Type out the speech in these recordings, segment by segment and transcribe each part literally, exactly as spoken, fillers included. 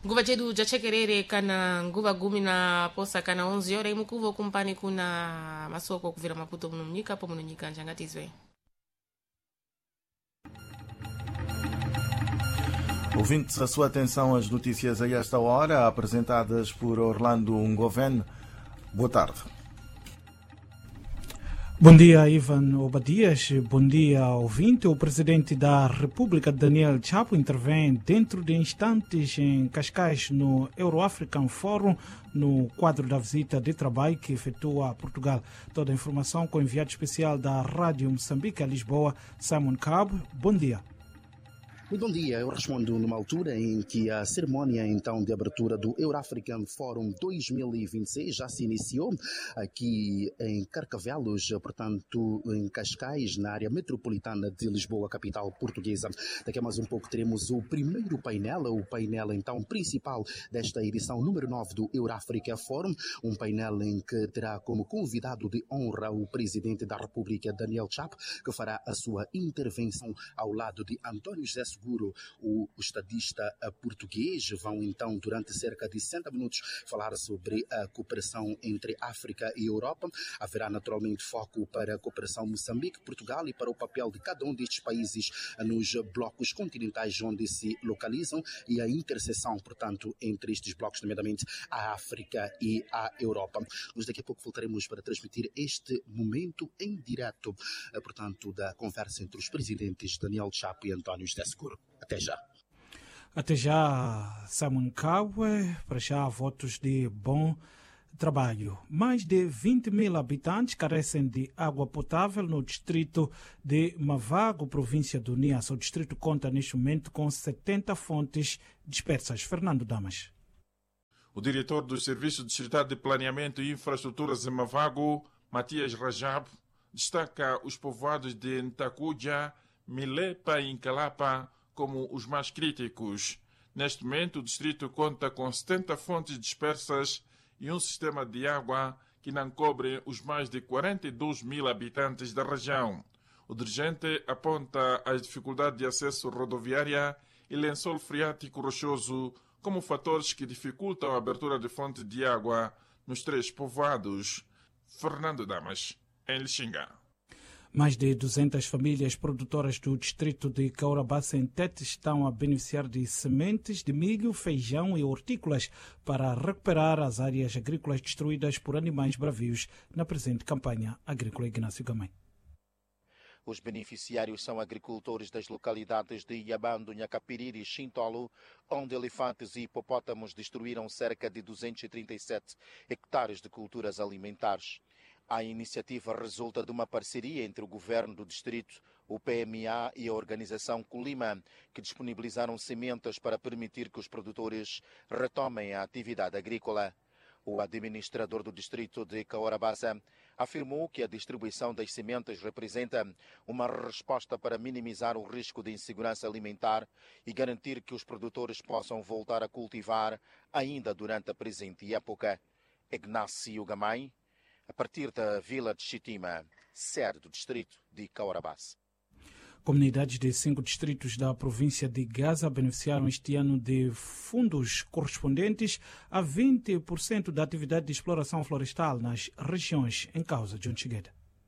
nguva chedu chachekerere kana nguva gumi na posa kana onze ora imukuva kumpani kuna masoko kuvira Maputo muno mnyika po muno nyika njangatizwe. Ouvintes, a sua atenção às notícias a esta hora, apresentadas por Orlando Ngoven. Boa tarde. Bom dia, Ivan Obadias. Bom dia, ouvinte. O presidente da República, Daniel Chapo, intervém dentro de instantes em Cascais, no Euro-African Forum, no quadro da visita de trabalho que efetua a Portugal. Toda a informação com o enviado especial da Rádio Moçambique a Lisboa, Simon Cabo. Bom dia. Muito bom dia, eu respondo numa altura em que a cerimónia então de abertura do Euro-African Forum dois mil e vinte e seis já se iniciou aqui em Carcavelos, portanto em Cascais, na área metropolitana de Lisboa, capital portuguesa. Daqui a mais um pouco teremos o primeiro painel, o painel então principal desta edição número nove do Euro-Africa Forum, um painel em que terá como convidado de honra o presidente da República, Daniel Chapo, que fará a sua intervenção ao lado de António José Seguro, o estadista português. Vão então durante cerca de sessenta minutos falar sobre a cooperação entre África e Europa. Haverá naturalmente foco para a cooperação Moçambique-Portugal e para o papel de cada um destes países nos blocos continentais onde se localizam e a interseção, portanto, entre estes blocos, nomeadamente a África e a Europa. Nós daqui a pouco voltaremos para transmitir este momento em direto, portanto, da conversa entre os presidentes Daniel Chapo e António José Seguro. Até já. Até já, Simon Cabo. Para já, votos de bom trabalho. Mais de vinte mil habitantes carecem de água potável no distrito de Mavago, província do Niassa. O distrito conta neste momento com setenta fontes dispersas. Fernando Damas. O diretor do Serviço Distrital de Planeamento e Infraestruturas em Mavago, Matias Rajab, destaca os povoados de Ntacuja, Milepa e Incalapa como os mais críticos. Neste momento, o distrito conta com setenta fontes dispersas e um sistema de água que não cobre os mais de quarenta e dois mil habitantes da região. O dirigente aponta as dificuldades de acesso rodoviária e lençol freático rochoso como fatores que dificultam a abertura de fontes de água nos três povoados. Fernando Damas, em Lixinga. Mais de duzentas famílias produtoras do distrito de Caurabassa em Tete estão a beneficiar de sementes de milho, feijão e hortícolas para recuperar as áreas agrícolas destruídas por animais bravios na presente campanha agrícola. Ignácio Gamay. Os beneficiários são agricultores das localidades de Iabando, Nhacapiriri e Xintolo, onde elefantes e hipopótamos destruíram cerca de duzentos e trinta e sete hectares de culturas alimentares. A iniciativa resulta de uma parceria entre o governo do distrito, o P M A e a organização Colima, que disponibilizaram sementes para permitir que os produtores retomem a atividade agrícola. O administrador do distrito de Caurabassa afirmou que a distribuição das sementes representa uma resposta para minimizar o risco de insegurança alimentar e garantir que os produtores possam voltar a cultivar ainda durante a presente época. Ignácio Gamay, a partir da vila de Chitima, sede do distrito de Caurabassa. Comunidades de cinco distritos da província de Gaza beneficiaram este ano de fundos correspondentes a vinte por cento da atividade de exploração florestal nas regiões em causa. John Chigueda.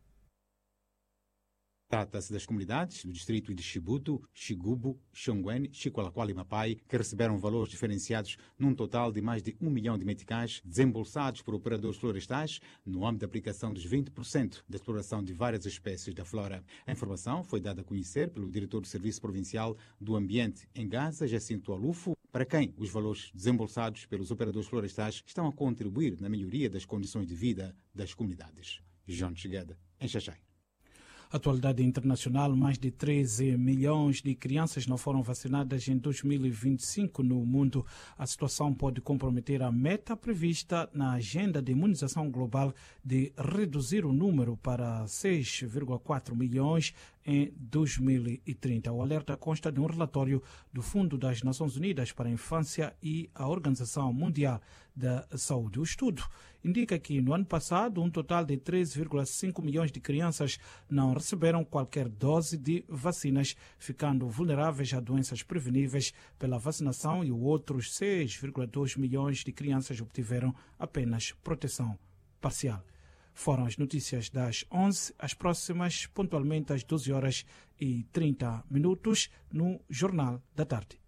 Trata-se das comunidades do distrito de Chibuto, Xigubo, Xongwen, Xicoalacoal e Mapai, que receberam valores diferenciados num total de mais de um milhão de meticais desembolsados por operadores florestais no âmbito da aplicação dos vinte por cento da exploração de várias espécies da flora. A informação foi dada a conhecer pelo diretor do Serviço Provincial do Ambiente em Gaza, Jacinto Alufo, para quem os valores desembolsados pelos operadores florestais estão a contribuir na melhoria das condições de vida das comunidades. João Chegada, em Xaxai. Atualidade internacional, mais de treze milhões de crianças não foram vacinadas em dois mil e vinte e cinco no mundo. A situação pode comprometer a meta prevista na agenda de imunização global de reduzir o número para seis vírgula quatro milhões em dois mil e trinta. O alerta consta de um relatório do Fundo das Nações Unidas para a Infância e a Organização Mundial da Saúde. O estudo indica que no ano passado um total de treze vírgula cinco milhões de crianças não receberam qualquer dose de vacinas, ficando vulneráveis a doenças preveníveis pela vacinação, e outros seis vírgula dois milhões de crianças obtiveram apenas proteção parcial. Foram as notícias das onze, as próximas pontualmente às doze horas e trinta minutos no Jornal da Tarde.